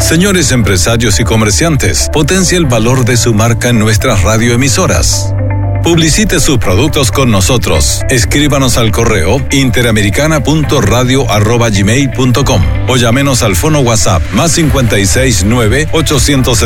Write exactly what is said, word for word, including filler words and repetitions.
Señores empresarios y comerciantes, potencie el valor de su marca en nuestras radioemisoras. Publicite sus productos con nosotros. Escríbanos al correo interamericana punto radio arroba gmail punto com o llámenos al fono WhatsApp más cincuenta y seis nueve, ochocientos